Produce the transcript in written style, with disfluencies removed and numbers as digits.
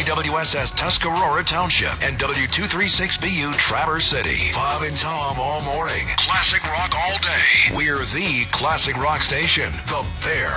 KWSS Tuscarora Township and W236BU Traverse City. Bob and Tom all morning. Classic rock all day. We're the classic rock station, The Bear.